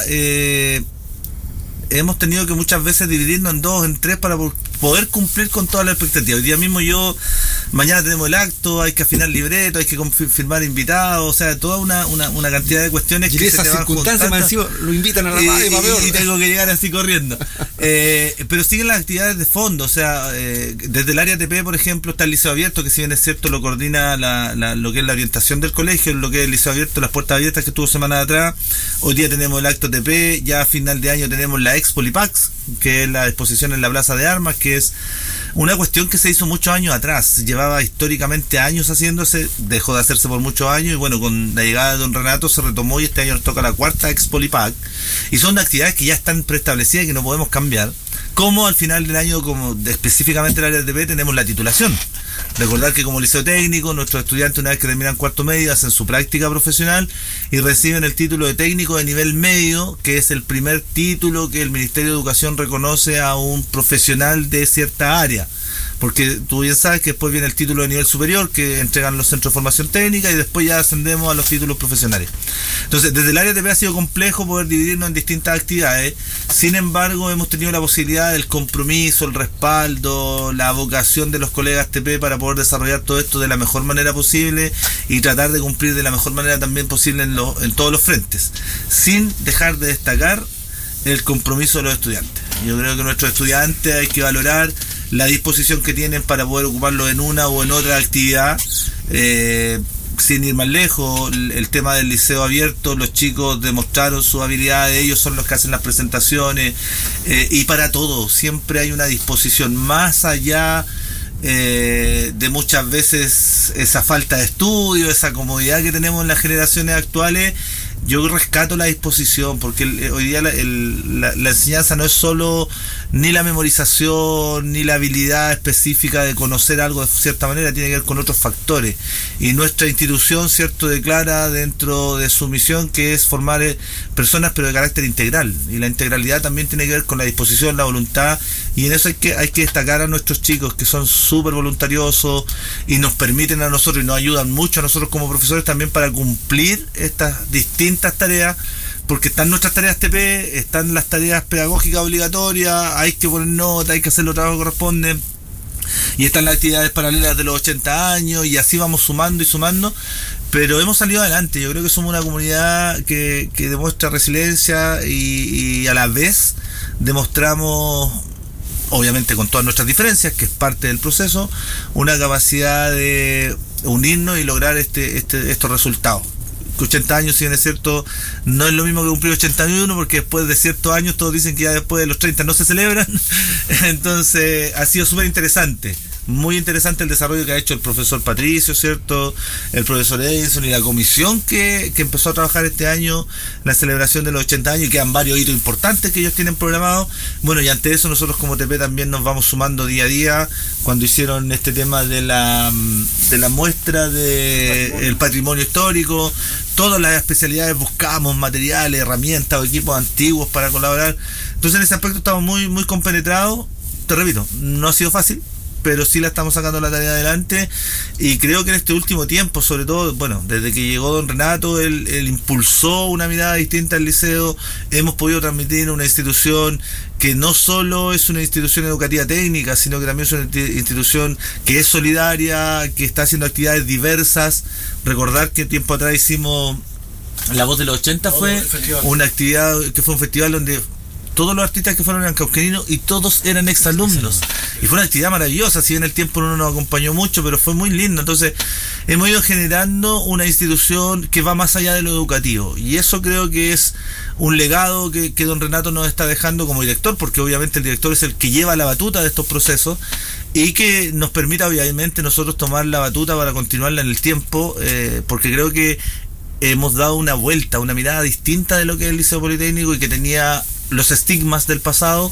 hemos tenido que muchas veces dividirnos en 2, en 3 para poder cumplir con todas las expectativas. Hoy día mismo mañana tenemos el acto, hay que afinar libreto, hay que confirmar invitados, o sea, toda una cantidad de cuestiones y que esas se te van circunstancias más encima lo invitan a la radio y tengo que llegar así corriendo. Pero siguen las actividades de fondo, o sea, desde el área ATP, por ejemplo, está el Liceo Abierto, que si bien es cierto lo coordina lo que es la orientación del colegio, lo que es el Liceo Abierto, las puertas abiertas que estuvo semanas atrás. Hoy día tenemos el acto ATP, ya a final de año tenemos la Expo Lipax, que es la exposición en la Plaza de Armas, que es una cuestión que se hizo muchos años atrás, llevaba históricamente años haciéndose, dejó de hacerse por muchos años, y bueno, con la llegada de don Renato se retomó, y este año nos toca la 4ª Expo Lipac, y son actividades que ya están preestablecidas y que no podemos cambiar. Como al final del año, como específicamente en el área de ATP, tenemos la titulación. Recordar que como liceo técnico, nuestros estudiantes, una vez que terminan cuarto medio, hacen su práctica profesional y reciben el título de técnico de nivel medio, que es el primer título que el Ministerio de Educación reconoce a un profesional de cierta área. Porque tú bien sabes que después viene el título de nivel superior que entregan los centros de formación técnica, y después ya ascendemos a los títulos profesionales. Entonces, desde el área de ATP ha sido complejo poder dividirnos en distintas actividades. Sin embargo, hemos tenido la posibilidad del compromiso, el respaldo, la vocación de los colegas ATP para poder desarrollar todo esto de la mejor manera posible y tratar de cumplir de la mejor manera también posible en todos los frentes, sin dejar de destacar el compromiso de los estudiantes. Yo creo que nuestros estudiantes hay que valorar la disposición que tienen para poder ocuparlo en una o en otra actividad. Sin ir más lejos, el tema del liceo abierto, los chicos demostraron sus habilidades, ellos son los que hacen las presentaciones, y para todo siempre hay una disposición, más allá de muchas veces esa falta de estudio, esa comodidad que tenemos en las generaciones actuales. Yo rescato la disposición, porque hoy día la enseñanza no es solo ni la memorización, ni la habilidad específica de conocer algo de cierta manera, tiene que ver con otros factores. Y nuestra institución, cierto, declara dentro de su misión que es formar personas, pero de carácter integral. Y la integralidad también tiene que ver con la disposición, la voluntad, y en eso hay que destacar a nuestros chicos, que son súper voluntariosos y nos permiten a nosotros y nos ayudan mucho a nosotros como profesores también para cumplir estas distintas tareas, porque están nuestras tareas TP, están las tareas pedagógicas obligatorias, hay que poner nota, hay que hacer los trabajos que corresponden, y están las actividades paralelas de los 80 años, y así vamos sumando y sumando, pero hemos salido adelante. Yo creo que somos una comunidad que demuestra resiliencia, y a la vez demostramos, obviamente con todas nuestras diferencias, que es parte del proceso, una capacidad de unirnos y lograr estos resultados. 80 años, si bien es cierto, no es lo mismo que cumplir 81, porque después de ciertos años todos dicen que ya después de los 30 no se celebran. Entonces ha sido súper interesante, muy interesante el desarrollo que ha hecho el profesor Patricio, ¿cierto?, el profesor Edison y la comisión que empezó a trabajar este año la celebración de los 80 años, y quedan varios hitos importantes que ellos tienen programados. Bueno, y ante eso nosotros como TP también nos vamos sumando día a día. Cuando hicieron este tema de la muestra del patrimonio histórico, todas las especialidades buscamos materiales, herramientas o equipos antiguos para colaborar. Entonces en ese aspecto estamos muy, muy compenetrados. Te repito, no ha sido fácil, pero sí la estamos sacando la tarea adelante, y creo que en este último tiempo, sobre todo, bueno, desde que llegó don Renato, él impulsó una mirada distinta al liceo. Hemos podido transmitir una institución que no solo es una institución educativa técnica, sino que también es una institución que es solidaria, que está haciendo actividades diversas. Recordar que tiempo atrás hicimos La Voz de los 80, fue una actividad que fue un festival donde todos los artistas que fueron eran cauqueninos y todos eran exalumnos. Y fue una actividad maravillosa, si bien el tiempo no nos acompañó mucho, pero fue muy lindo. Entonces, hemos ido generando una institución que va más allá de lo educativo. Y eso creo que es un legado que don Renato nos está dejando como director, porque obviamente el director es el que lleva la batuta de estos procesos, y que nos permita obviamente nosotros tomar la batuta para continuarla en el tiempo, porque creo que hemos dado una vuelta, una mirada distinta de lo que es el Liceo Politécnico, y que tenía los estigmas del pasado.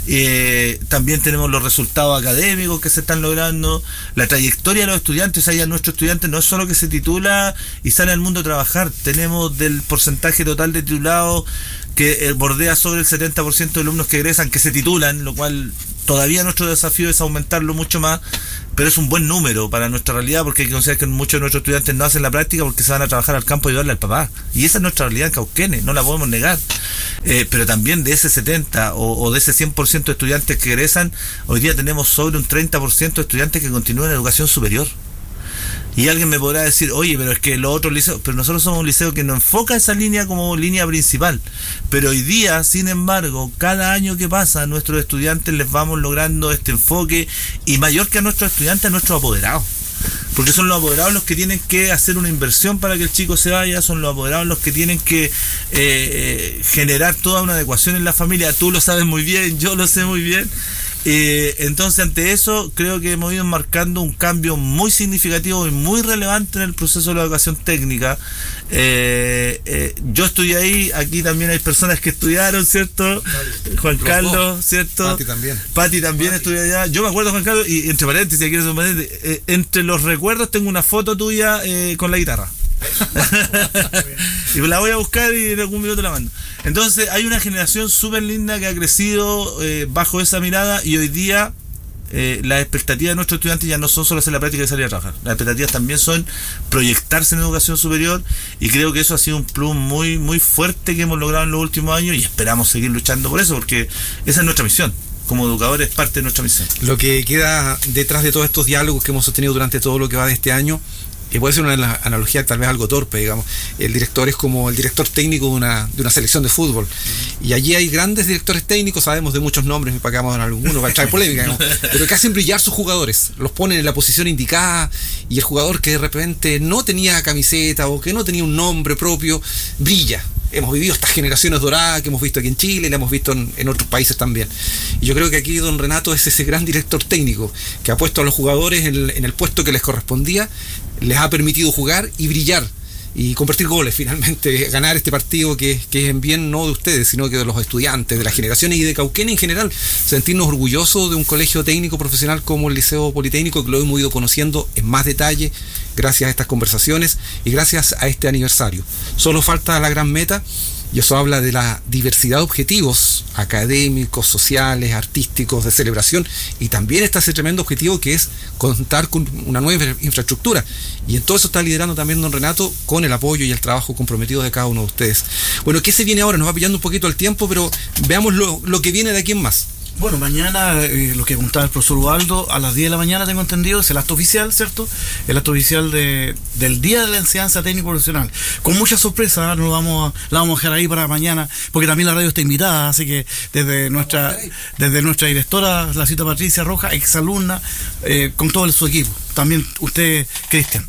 También tenemos los resultados académicos que se están logrando, la trayectoria de los estudiantes. O sea, ya nuestro estudiante no es solo que se titula y sale al mundo a trabajar, tenemos del porcentaje total de titulados que bordea sobre el 70% de alumnos que egresan que se titulan, lo cual todavía nuestro desafío es aumentarlo mucho más. pero es un buen número para nuestra realidad, porque hay que considerar que muchos de nuestros estudiantes no hacen la práctica porque se van a trabajar al campo y ayudarle al papá, y esa es nuestra realidad en Cauquenes, no la podemos negar. Pero también de ese 70 o de ese 100% de estudiantes que egresan, hoy día tenemos sobre un 30% de estudiantes que continúan en educación superior. Y alguien me podrá decir, oye, pero es que los otros liceos, pero nosotros somos un liceo que no enfoca esa línea como línea principal. Pero hoy día, sin embargo, cada año que pasa, a nuestros estudiantes les vamos logrando este enfoque, y mayor que a nuestros estudiantes, a nuestros apoderados. Porque son los apoderados los que tienen que hacer una inversión para que el chico se vaya, son los apoderados los que tienen que generar toda una adecuación en la familia. Tú lo sabes muy bien, yo lo sé muy bien. Entonces, ante eso, creo que hemos ido marcando un cambio muy significativo y muy relevante en el proceso de la educación técnica. Yo estudié ahí, aquí también hay personas que estudiaron, ¿cierto? Juan Carlos, ¿cierto? Pati también estudió allá. Yo me acuerdo, Juan Carlos, y entre paréntesis, aquí entre los recuerdos tengo una foto tuya con la guitarra. Y la voy a buscar y en algún minuto la mando. Entonces hay una generación súper linda que ha crecido bajo esa mirada, y hoy día las expectativas de nuestros estudiantes ya no son solo hacer la práctica y salir a trabajar. Las expectativas también son proyectarse en educación superior, y creo que eso ha sido un plus muy, muy fuerte que hemos logrado en los últimos años, y esperamos seguir luchando por eso, porque esa es nuestra misión. Como educadores, es parte de nuestra misión. Lo que queda detrás de todos estos diálogos que hemos sostenido durante todo lo que va de este año, que puede ser una analogía tal vez algo torpe, digamos. El director es como el director técnico de una selección de fútbol. Y allí hay grandes directores técnicos, sabemos de muchos nombres, para que vamos a dar algunos, para traer polémica, digamos, pero que hacen brillar sus jugadores, los ponen en la posición indicada, y el jugador que de repente no tenía camiseta o que no tenía un nombre propio, brilla. Hemos vivido estas generaciones doradas que hemos visto aquí en Chile y la hemos visto en otros países también. Y yo creo que aquí don Renato es ese gran director técnico que ha puesto a los jugadores en el puesto que les correspondía, les ha permitido jugar y brillar y convertir goles, finalmente ganar este partido que es en bien no de ustedes, sino que de los estudiantes, de las generaciones y de Cauquenes en general. Sentirnos orgullosos de un colegio técnico profesional como el Liceo Politécnico, que lo hemos ido conociendo en más detalle gracias a estas conversaciones y gracias a este aniversario. Solo falta la gran meta, y eso habla de la diversidad de objetivos académicos, sociales, artísticos, de celebración, y también está ese tremendo objetivo que es contar con una nueva infraestructura, y en todo eso está liderando también don Renato con el apoyo y el trabajo comprometido de cada uno de ustedes. Bueno, ¿qué se viene ahora? Nos va pillando un poquito el tiempo, pero veamos lo que viene de aquí en más. Bueno, mañana, lo que contaba el profesor Ubaldo, a las 10 de la mañana, tengo entendido, es el acto oficial, ¿cierto? El acto oficial del Día de la Enseñanza Técnico Profesional. Con mucha sorpresa, la vamos a dejar ahí para mañana, porque también la radio está invitada, así que desde nuestra directora, la señorita Patricia Roja, exalumna, con todo su equipo. También usted, Cristian.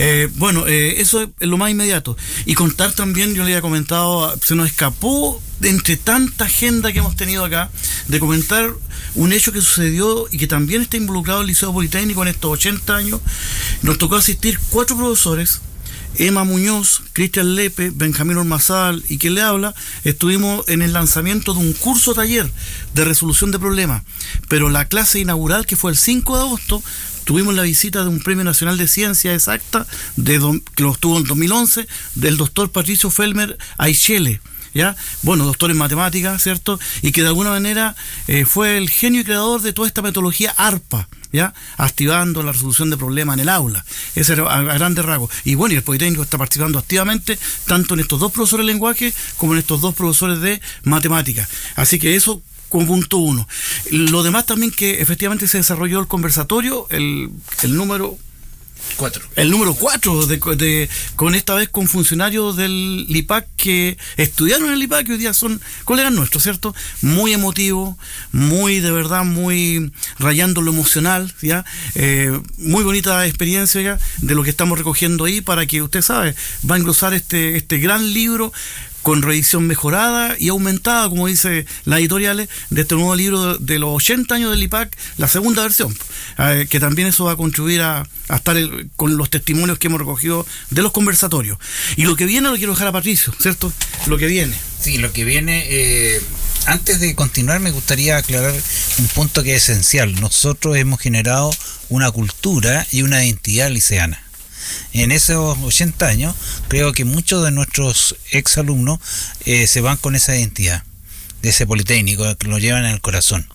Eso es lo más inmediato. Y contar también, yo le había comentado, se nos escapó de entre tanta agenda que hemos tenido acá, de comentar un hecho que sucedió y que también está involucrado el Liceo Politécnico en estos 80 años. Nos tocó asistir 4 profesores, Emma Muñoz, Cristian Lepe, Benjamín Ormazábal y quien le habla. Estuvimos en el lanzamiento de un curso taller de resolución de problemas, pero la clase inaugural, que fue el 5 de agosto, tuvimos la visita de un Premio Nacional de Ciencia Exacta que lo obtuvo en 2011, del doctor Patricio Felmer Aichele, ¿ya? Bueno, doctor en matemáticas, ¿cierto? Y que de alguna manera fue el genio y creador de toda esta metodología ARPA, ¿ya? Activando la resolución de problemas en el aula. Ese era a grandes rasgos. Y bueno, y el Politécnico está participando activamente tanto en estos 2 profesores de lenguaje como en estos 2 profesores de matemáticas. Así que eso como punto 1. Lo demás también, que efectivamente se desarrolló el conversatorio, el número 4. El número 4, con esta vez con funcionarios del LIPAC que estudiaron en el LIPAC, que hoy día son colegas nuestros, ¿cierto? Muy emotivo, muy, de verdad, muy rayando lo emocional, ¿ya? Muy bonita experiencia, ¿ya? De lo que estamos recogiendo ahí, para que usted sabe, va a englosar este gran libro con reedición mejorada y aumentada, como dice las editoriales, de este nuevo libro de los 80 años del IPAC, la segunda versión, que también eso va a contribuir a estar con los testimonios que hemos recogido de los conversatorios. Y lo que viene lo quiero dejar a Patricio, ¿cierto? Lo que viene. Sí, lo que viene... Antes de continuar, me gustaría aclarar un punto que es esencial. Nosotros hemos generado una cultura y una identidad liceana. En esos 80 años, creo que muchos de nuestros exalumnos se van con esa identidad de ese Politécnico, que lo llevan en el corazón.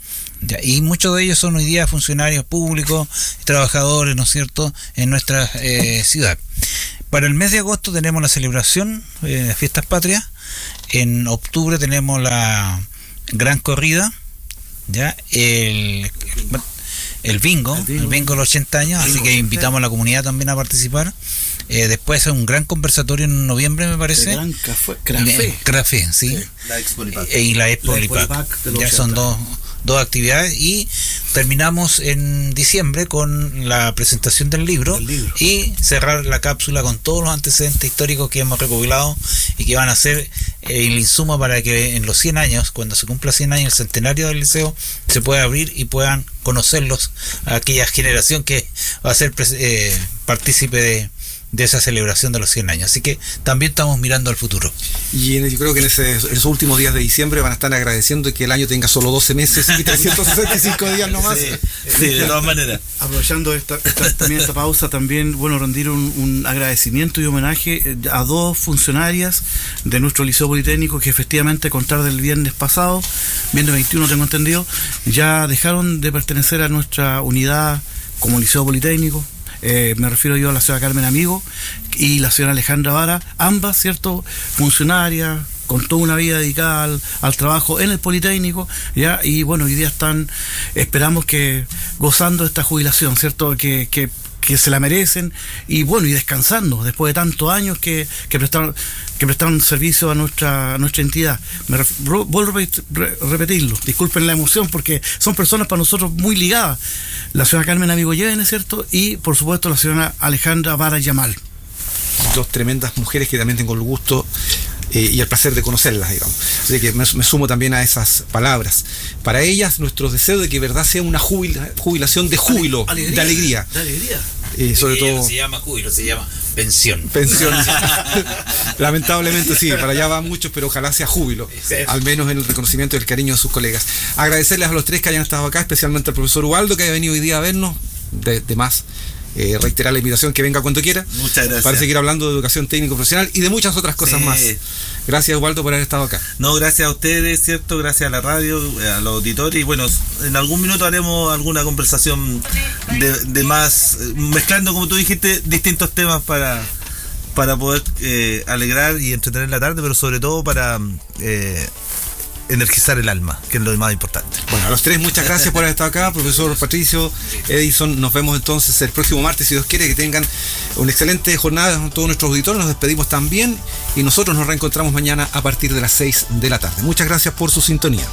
Ya, y muchos de ellos son hoy día funcionarios públicos, trabajadores, ¿no es cierto?, en nuestra ciudad. Para el mes de agosto tenemos la celebración de Fiestas Patrias. En octubre tenemos la gran corrida, ya el bingo de los 80 años, así que invitamos a la comunidad también a participar. Después un gran conversatorio en noviembre, me parece. El gran café, sí. La Expo Lipac. Y la Expo Lipac. Ya son dos actividades, y terminamos en diciembre con la presentación del libro y cerrar la cápsula con todos los antecedentes históricos que hemos recopilado y que van a ser el insumo para que en los 100 años, cuando se cumpla 100 años el centenario del liceo, se pueda abrir y puedan conocerlos a aquella generación que va a ser partícipe de esa celebración de los 100 años. Así que también estamos mirando al futuro. Y yo creo que en esos últimos días de diciembre van a estar agradeciendo que el año tenga solo 12 meses y 365 días nomás. Sí, de todas maneras. Aprovechando esta pausa, también, bueno, rendir un agradecimiento y homenaje a dos funcionarias de nuestro Liceo Politécnico que efectivamente, a contar del viernes pasado, viernes 21 tengo entendido, ya dejaron de pertenecer a nuestra unidad como Liceo Politécnico. Me refiero yo a la señora Carmen Amigo y la señora Alejandra Vara, ambas, ¿cierto?, funcionarias con toda una vida dedicada al trabajo en el Politécnico, ya, y bueno, hoy día están, esperamos que gozando de esta jubilación, ¿cierto?, que se la merecen, y bueno, y descansando después de tantos años que prestaron servicio a nuestra entidad. Vuelvo a repetirlo, disculpen la emoción, porque son personas para nosotros muy ligadas. La señora Carmen Amigo Llévenes, ¿cierto?, y por supuesto la señora Alejandra Vara Yamal. Dos tremendas mujeres que también tengo el gusto y el placer de conocerlas, digamos. Así que me sumo también a esas palabras. Para ellas, nuestro deseo de que verdad sea una jubilación de júbilo, de alegría. Sobre todo, se llama júbilo, se llama pensión. Lamentablemente sí, para allá van muchos, pero ojalá sea júbilo, al menos en el reconocimiento y el cariño de sus colegas. Agradecerles a los tres que hayan estado acá, especialmente al profesor Ubaldo, que haya venido hoy día a vernos, de más. Reiterar la invitación, que venga cuando quiera. Muchas gracias. Para seguir hablando de educación técnico profesional y de muchas otras cosas más. Gracias, Ubaldo, por haber estado acá. No, gracias a ustedes, ¿cierto? Gracias a la radio, a los auditores, y bueno, en algún minuto haremos alguna conversación de más, mezclando, como tú dijiste, distintos temas para poder alegrar y entretener la tarde, pero sobre todo para energizar el alma, que es lo más importante. Bueno, a los tres, muchas gracias por haber estado acá, profesor Patricio, Edison. Nos vemos entonces el próximo martes, si Dios quiere. Que tengan una excelente jornada con todos nuestros auditores. Nos despedimos también y nosotros nos reencontramos mañana a partir de las 6 de la tarde. Muchas gracias por su sintonía.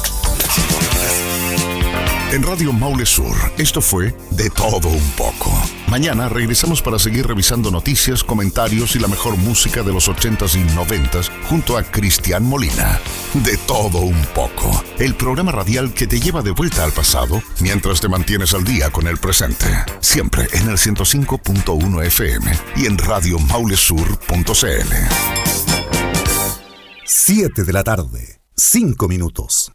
En Radio Maule Sur, esto fue De Todo Un Poco. Mañana regresamos para seguir revisando noticias, comentarios y la mejor música de los 80s y 90s junto a Cristian Molina. De Todo Un Poco, el programa radial que te lleva de vuelta al pasado mientras te mantienes al día con el presente. Siempre en el 105.1 FM y en radiomaulesur.cl. 7 de la tarde, 5 minutos.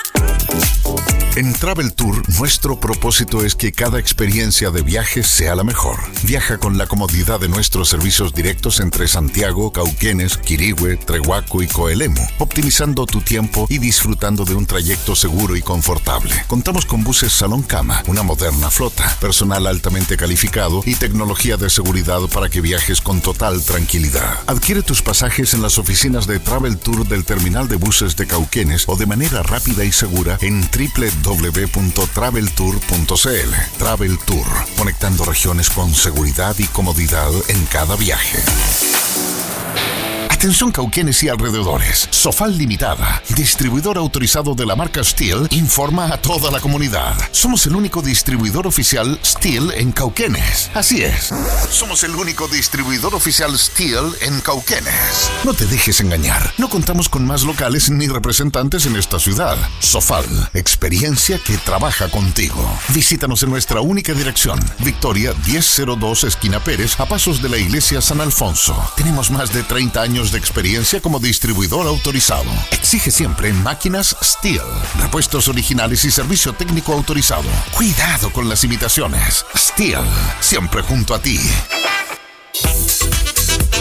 En Travel Tour, nuestro propósito es que cada experiencia de viaje sea la mejor. Viaja con la comodidad de nuestros servicios directos entre Santiago, Cauquenes, Quirihue, Trehuaco y Coelemu, optimizando tu tiempo y disfrutando de un trayecto seguro y confortable. Contamos con buses Salón Cama, una moderna flota, personal altamente calificado y tecnología de seguridad para que viajes con total tranquilidad. Adquiere tus pasajes en las oficinas de Travel Tour del terminal de buses de Cauquenes o de manera rápida y segura en www.traveltour.cl. Travel Tour, conectando regiones con seguridad y comodidad en cada viaje. Atención Cauquenes y alrededores. Sofal Limitada, distribuidor autorizado de la marca Steel, informa a toda la comunidad. Somos el único distribuidor oficial Steel en Cauquenes. Así es. Somos el único distribuidor oficial Steel en Cauquenes. No te dejes engañar. No contamos con más locales ni representantes en esta ciudad. Sofal, experiencia que trabaja contigo. Visítanos en nuestra única dirección. Victoria 1002 esquina Pérez, a pasos de la iglesia San Alfonso. Tenemos más de 30 años de experiencia como distribuidor autorizado. Exige siempre máquinas Steel, repuestos originales y servicio técnico autorizado. Cuidado con las imitaciones. Steel, siempre junto a ti.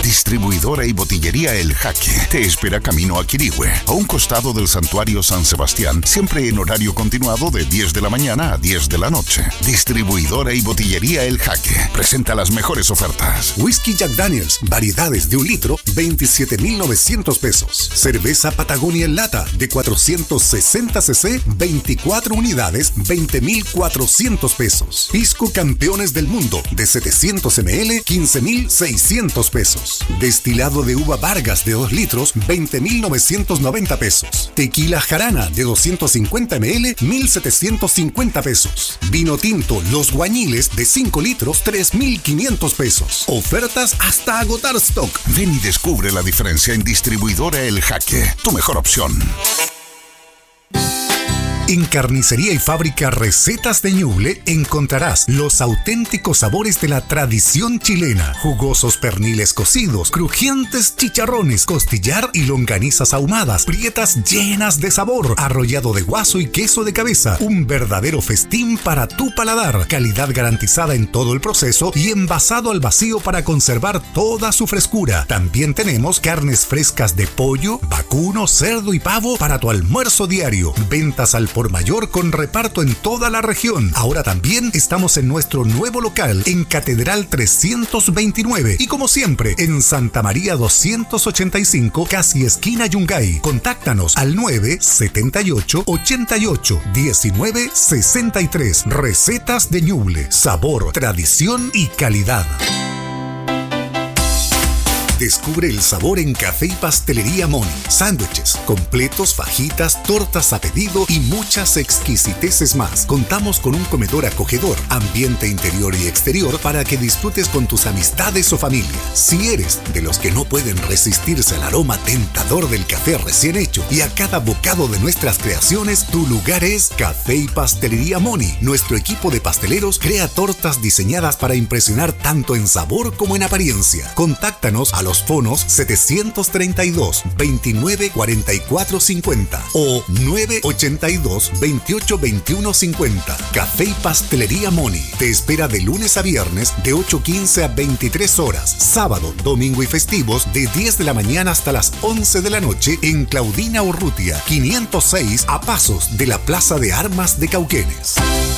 Distribuidora y botillería El Jaque te espera camino a Quirihue, a un costado del Santuario San Sebastián, siempre en horario continuado de 10 de la mañana a 10 de la noche. Distribuidora y botillería El Jaque presenta las mejores ofertas. Whisky Jack Daniels, variedades de 1 litro, 27,900 pesos. Cerveza Patagonia en lata de 460 cc, 24 unidades, 20,400 pesos. Pisco Campeones del Mundo de 700 ml, 15,600 pesos. Destilado de uva Vargas de 2 litros, 20,990 pesos. Tequila Jarana de 250 ml, 1,750 pesos. Vino tinto Los Guañiles de 5 litros, 3,500 pesos. Ofertas hasta agotar stock. Ven y descubre la diferencia en Distribuidora El Jaque, tu mejor opción. En Carnicería y Fábrica Recetas de Ñuble encontrarás los auténticos sabores de la tradición chilena. Jugosos perniles cocidos, crujientes chicharrones, costillar y longanizas ahumadas, prietas llenas de sabor, arrollado de guaso y queso de cabeza. Un verdadero festín para tu paladar. Calidad garantizada en todo el proceso y envasado al vacío para conservar toda su frescura. También tenemos carnes frescas de pollo, vacuno, cerdo y pavo para tu almuerzo diario. Ventas al por mayor con reparto en toda la región. Ahora también estamos en nuestro nuevo local en Catedral 329 y como siempre en Santa María 285, casi esquina Yungay. Contáctanos al 978 88 19 63. Recetas de Ñuble, sabor, tradición y calidad. Descubre el sabor en Café y Pastelería Moni. Sándwiches, completos, fajitas, tortas a pedido y muchas exquisiteces más. Contamos con un comedor acogedor, ambiente interior y exterior para que disfrutes con tus amistades o familia. Si eres de los que no pueden resistirse al aroma tentador del café recién hecho y a cada bocado de nuestras creaciones, tu lugar es Café y Pastelería Moni. Nuestro equipo de pasteleros crea tortas diseñadas para impresionar tanto en sabor como en apariencia. Contáctanos a los fonos 732 29 44 50 o 982 28 21 50. Café y Pastelería Moni te espera de lunes a viernes de 8:15 a 23 horas, sábado, domingo y festivos de 10 de la mañana hasta las 11 de la noche en Claudina Urrutia 506, a pasos de la Plaza de Armas de Cauquenes.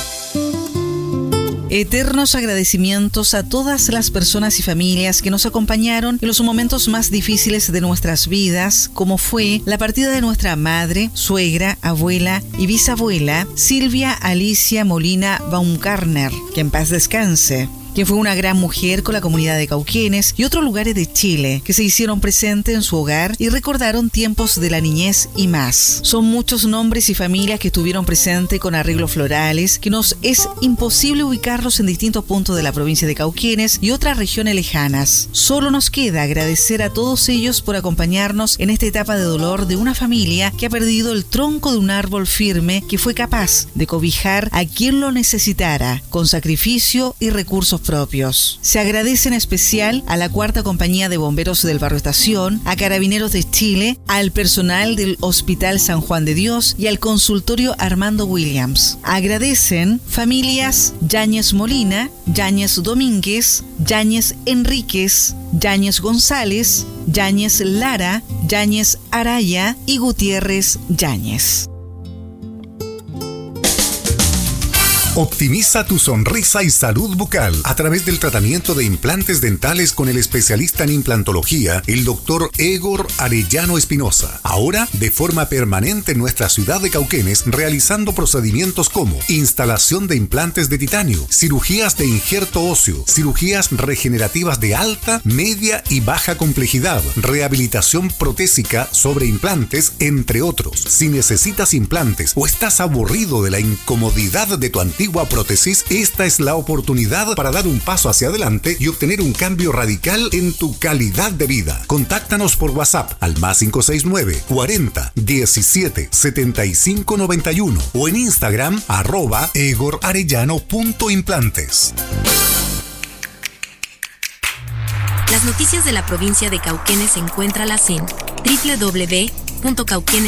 Eternos agradecimientos a todas las personas y familias que nos acompañaron en los momentos más difíciles de nuestras vidas, como fue la partida de nuestra madre, suegra, abuela y bisabuela, Silvia Alicia Molina Baumgartner, que en paz descanse, quien fue una gran mujer con la comunidad de Cauquenes y otros lugares de Chile que se hicieron presentes en su hogar y recordaron tiempos de la niñez y más. Son muchos nombres y familias que estuvieron presentes con arreglos florales que nos es imposible ubicarlos en distintos puntos de la provincia de Cauquenes y otras regiones lejanas. Solo nos queda agradecer a todos ellos por acompañarnos en esta etapa de dolor de una familia que ha perdido el tronco de un árbol firme que fue capaz de cobijar a quien lo necesitara con sacrificio y recursos propios. Se agradece en especial a la Cuarta Compañía de Bomberos del Barrio Estación, a Carabineros de Chile, al personal del Hospital San Juan de Dios y al Consultorio Armando Williams. Agradecen familias Yáñez Molina, Yáñez Domínguez, Yáñez Enríquez, Yáñez González, Yáñez Lara, Yáñez Araya y Gutiérrez Yáñez. Optimiza tu sonrisa y salud bucal a través del tratamiento de implantes dentales con el especialista en implantología, el doctor Egor Arellano Espinosa. Ahora, de forma permanente en nuestra ciudad de Cauquenes, realizando procedimientos como instalación de implantes de titanio, cirugías de injerto óseo, cirugías regenerativas de alta, media y baja complejidad, rehabilitación protésica sobre implantes, entre otros. Si necesitas implantes o estás aburrido de la incomodidad de tu antigua prótesis, esta es la oportunidad para dar un paso hacia adelante y obtener un cambio radical en tu calidad de vida. Contáctanos por WhatsApp al +569 40 17 75 91 o en Instagram @egorarellano.implantes. Las noticias de la provincia de Cauquenes encuéntralas en www.cauquenes.cl.